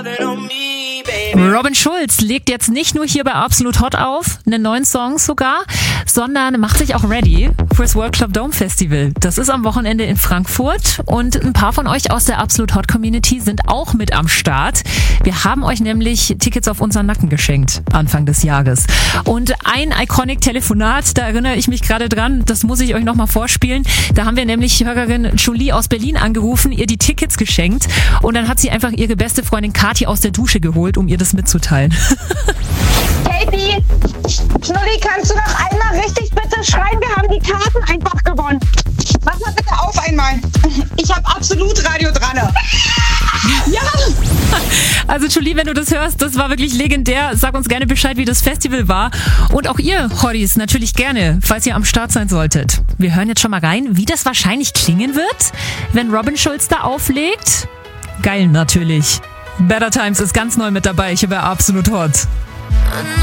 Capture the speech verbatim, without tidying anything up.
Robin Schulz legt jetzt nicht nur hier bei Absolut Hot auf, einen neuen Song sogar, sondern macht sich auch ready fürs World Club Dome Festival. Das ist am Wochenende in Frankfurt und ein paar von euch aus der Absolut Hot Community sind auch mit am Start. Wir haben euch nämlich Tickets auf unseren Nacken geschenkt, Anfang des Jahres. Und ein iconic Telefonat, da erinnere ich mich gerade dran, das muss ich euch nochmal vorspielen. Da haben wir nämlich Hörerin Julie aus Berlin angerufen, ihr die Tickets geschenkt und dann hat sie einfach ihre beste Freundin Kathi aus der Dusche geholt, um ihr das mitzuteilen. Katie, Schnulli, kannst du noch einmal richtig bitte schreien? Wir haben die Karten einfach gewonnen. Mach mal bitte auf einmal. Ich habe absolut Radio dran. Ja! Also Julie, wenn du das hörst, das war wirklich legendär. Sag uns gerne Bescheid, wie das Festival war. Und auch ihr, Hotties, natürlich gerne, falls ihr am Start sein solltet. Wir hören jetzt schon mal rein, wie das wahrscheinlich klingen wird, wenn Robin Schulz da auflegt. Geil natürlich. Better Times ist ganz neu mit dabei, hier bei Absolut Hot.